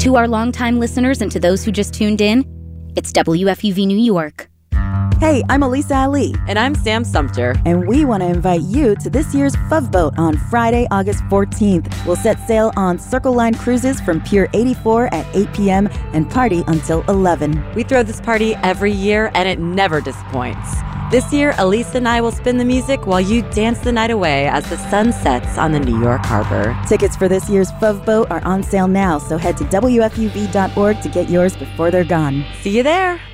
To our longtime listeners and to those who just tuned in, it's WFUV New York. Hey, I'm Elisa Ali. And I'm Sam Sumter. And we want to invite you to this year's Fuv Boat on Friday, August 14th. We'll set sail on Circle Line Cruises from Pier 84 at 8 p.m. and party until 11. We throw this party every year, and it never disappoints. This year, Elisa and I will spin the music while you dance the night away as the sun sets on the New York Harbor. Tickets for this year's Fuv Boat are on sale now, so head to WFUV.org to get yours before they're gone. See you there.